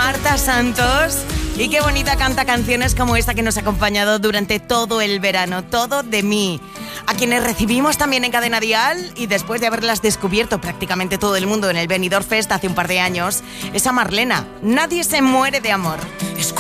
Marta Santos. Y qué bonita canta canciones como esta que nos ha acompañado durante todo el verano, Todo de mí. A quienes recibimos también en Cadena Dial y después de haberlas descubierto prácticamente todo el mundo en el Benidorm Fest hace un par de años, es a Marlena. Nadie se muere de amor.